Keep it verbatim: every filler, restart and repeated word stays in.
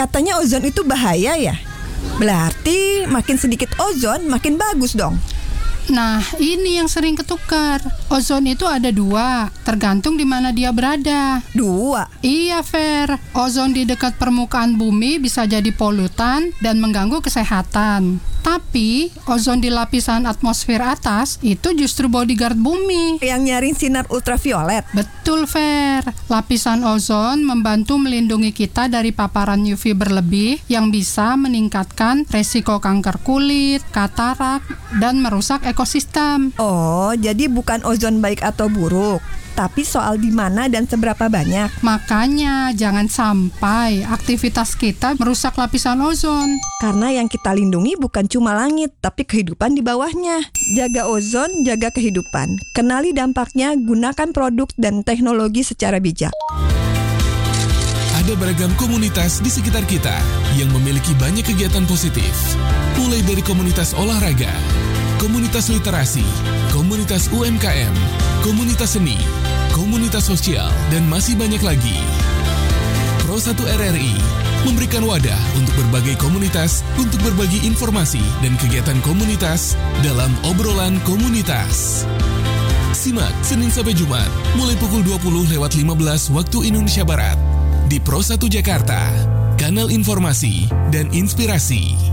Katanya ozon itu bahaya ya? Berarti makin sedikit ozon makin bagus dong. Nah, ini yang sering ketukar. Ozon itu ada dua, tergantung di mana dia berada. Dua? Iya, Fer. Ozon di dekat permukaan bumi bisa jadi polutan dan mengganggu kesehatan. Tapi, ozon di lapisan atmosfer atas itu justru bodyguard bumi. Yang nyaring sinar ultraviolet? Betul, Fer. Lapisan ozon membantu melindungi kita dari paparan U V berlebih yang bisa meningkatkan resiko kanker kulit, katarak, dan merusak ekosistem. Oh, jadi bukan ozon baik atau buruk, tapi soal di mana dan seberapa banyak. Makanya jangan sampai aktivitas kita merusak lapisan ozon. Karena yang kita lindungi bukan cuma langit, tapi kehidupan di bawahnya. Jaga ozon, jaga kehidupan. Kenali dampaknya, gunakan produk dan teknologi secara bijak. Ada beragam komunitas di sekitar kita yang memiliki banyak kegiatan positif. Mulai dari komunitas olahraga, komunitas literasi, komunitas U M K M, komunitas seni, komunitas sosial, dan masih banyak lagi. Pro satu R R I memberikan wadah untuk berbagai komunitas untuk berbagi informasi dan kegiatan komunitas dalam obrolan komunitas. Simak Senin sampai Jumat mulai pukul dua puluh lewat lima belas waktu Indonesia Barat di Pro satu Jakarta, kanal informasi dan inspirasi.